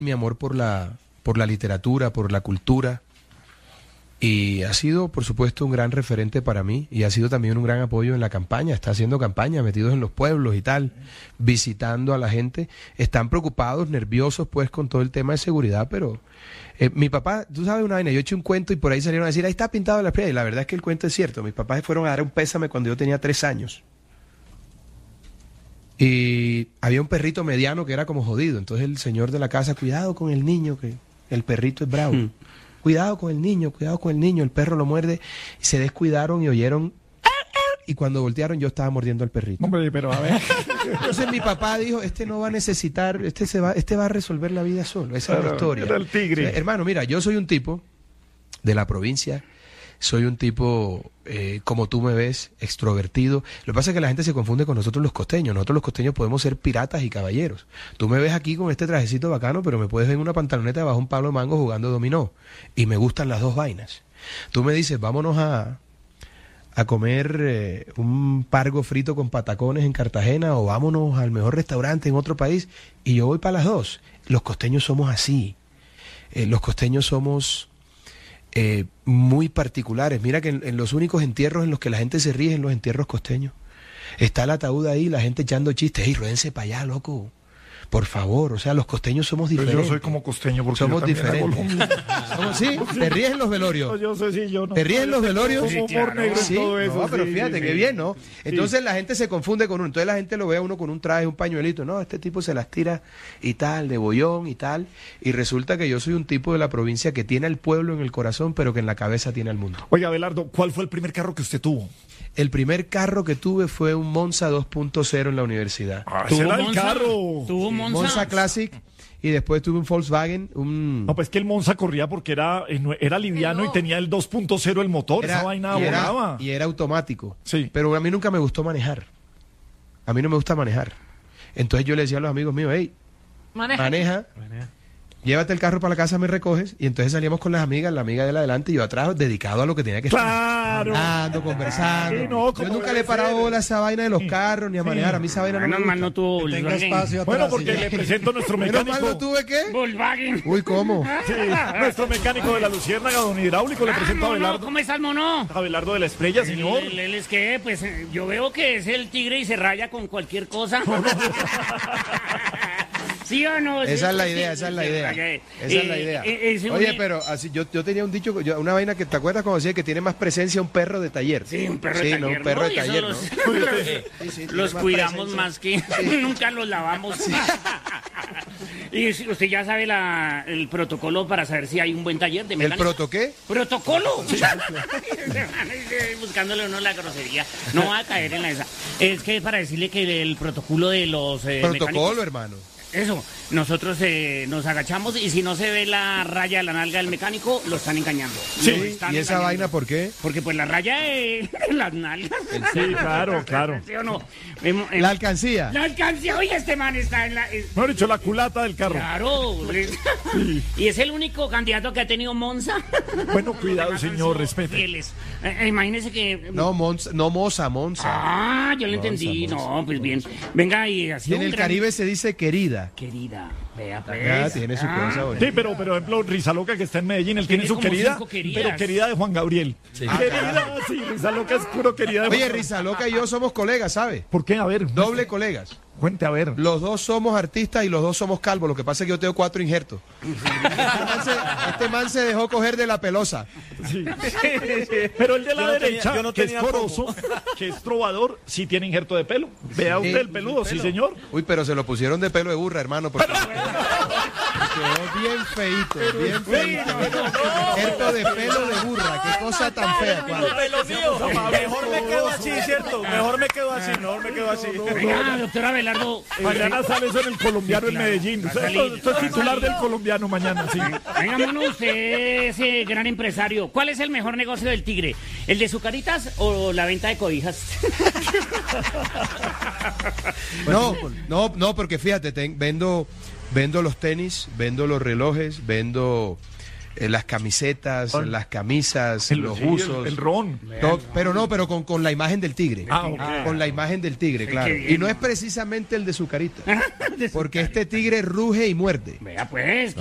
mi amor por la literatura, por la cultura, y ha sido, por supuesto, un gran referente para mí, y ha sido también un gran apoyo en la campaña. Está haciendo campaña, metidos en los pueblos y tal, visitando a la gente. Están preocupados, nerviosos, pues, con todo el tema de seguridad, pero mi papá, tú sabes una vaina, yo eché un cuento y por ahí salieron a decir, ahí está pintado la estrella, y la verdad es que el cuento es cierto. Mis papás fueron a dar un pésame cuando yo tenía 3 años. Y había un perrito mediano que era como jodido. Entonces el señor de la casa, cuidado con el niño, que el perrito es bravo. Cuidado con el niño, el perro lo muerde. Y se descuidaron y oyeron. Y cuando voltearon yo estaba mordiendo al perrito. Hombre, pero a ver. Entonces mi papá dijo, este no va a necesitar, este va a resolver la vida solo. Esa es la historia. Era el tigre. O sea, hermano, mira, yo soy un tipo de la provincia. Soy un tipo, como tú me ves, extrovertido. Lo que pasa es que la gente se confunde con nosotros los costeños. Nosotros los costeños podemos ser piratas y caballeros. Tú me ves aquí con este trajecito bacano, pero me puedes ver en una pantaloneta bajo un palo de mango jugando dominó. Y me gustan las dos vainas. Tú me dices, vámonos a comer un pargo frito con patacones en Cartagena, o vámonos al mejor restaurante en otro país, y yo voy para las dos. Los costeños somos así. Los costeños somos... muy particulares. Mira que en los únicos entierros en los que la gente se ríe es en los entierros costeños. Está el ataúd ahí, la gente echando chistes. ¡Ey, ruédense para allá, loco! Por favor, o sea, los costeños somos diferentes. Yo soy como costeño porque somos yo diferentes. ¿Sí? ¿Te ríes en los velorios? Yo sé, sí, yo no. ¿Te ríes en los velorios? Como humor negro y todo eso. No, pero fíjate, sí, qué bien, ¿no? Entonces la gente se confunde con uno. Entonces la gente lo ve a uno con un traje, un pañuelito. No, este tipo se las tira y tal, de bollón y tal. Y resulta que yo soy un tipo de la provincia que tiene al pueblo en el corazón, pero que en la cabeza tiene al mundo. Oye, Abelardo, ¿cuál fue el primer carro que usted tuvo? El primer carro que tuve fue un Monza 2.0 en la universidad. ese era el carro. ¿Tuvo Monza? Monza Classic, y después tuve un Volkswagen, No, pues que el Monza corría porque era liviano y tenía el 2.0 el motor, esa vaina volaba. Y era automático. Sí. Pero a mí nunca me gustó manejar. A mí no me gusta manejar. Entonces yo le decía a los amigos míos, hey, maneja. Llévate el carro para la casa, me recoges. Y entonces salíamos con las amigas, la amiga de adelante y yo atrás, dedicado a lo que tenía que estar. ¡Claro! Hablando, conversando. Sí, no, yo nunca le he parado bola a esa vaina de los carros ni a manejar. A mí esa vaina no me gusta. No tuvo Tenga espacio Bueno, atrás, porque le presento a nuestro ¿Menos mecánico. mal no tuve qué? Volkswagen. Uy, ¿cómo? Sí, nuestro mecánico de la Luciérnaga, don Hidráulico, le presento a Abelardo. ¿Cómo estás, mono? Abelardo de la Estrella, señor. Él es que, pues, yo veo que es el tigre y se raya con cualquier cosa. ¿Sí o no? Esa es la idea, esa es la idea. Esa es la idea. Oye, pero así yo tenía un dicho, una vaina que te acuerdas cuando decía que tiene más presencia un perro de taller. Sí, un perro de taller. No, un perro de taller, los, ¿no? los cuidamos más que nunca los lavamos. Y usted ya sabe el protocolo para saber si hay un buen taller de mecánica. ¿El proto qué? ¿Protocolo? Buscándole uno la grosería. No va a caer en esa. Es que para decirle que el protocolo de los protocolo, mecánicos, hermano. eso, nosotros nos agachamos y si no se ve la raya de la nalga del mecánico, lo están engañando. Sí, Lo están ¿y esa engañando. vaina por qué? Porque pues la raya de las nalgas. Sí, claro. ¿Sí o no? La alcancía. La alcancía, oye, este man está en la... Mejor dicho, la culata del carro. Claro. Y es el único candidato que ha tenido Monza. Bueno, cuidado, señor, respete. Fieles. Imagínese que... No, Moza. Ah, yo lo entendí. Monza. No, pues bien. Venga, y así En el Caribe se dice querida. Querida, vea pues. Acá tiene su cosa, bonita. Sí, pero por ejemplo, Rizaloca que está en Medellín, él tiene su como querida, 5 queridas. pero querida de Juan Gabriel. Sí. Querida, sí, Rizaloca es puro querida de Juan Oye, Gabriel. Rizaloca y yo somos colegas, ¿sabes? ¿Por qué? A ver. Doble colegas. Cuente, a ver. Los dos somos artistas y los dos somos calvos. Lo que pasa es que yo tengo 4 injertos. Este man se dejó coger de la pelosa. Sí. Pero el de la derecha, yo no que es tenía poroso, que es trovador, sí tiene injerto de pelo. Vea usted el peludo, sí, señor. Uy, pero se lo pusieron de pelo de burra, hermano. Porque quedó bien feíto, bien feíto. Injerto de pelo de burra. Qué cosa tan fea. Pelo mío. Mejor me quedo así, ¿cierto? Mejor me quedo así. Venga, doctor Abelardo. Mañana sale eso en el Colombiano en Medellín. Esto es titular del Colombiano mañana, sí. Venga, mono, usted es gran empresario. ¿Cuál es el mejor negocio del tigre? ¿El de sucaritas o la venta de cobijas? No, porque fíjate, vendo los tenis, vendo los relojes, vendo las camisetas, las camisas, los sí, usos. el ron. Pero con la imagen del tigre. Ok. Con la imagen del tigre, claro. qué bien. Y no es precisamente el de su carita. Porque este tigre ruge y muerde. Vea pues.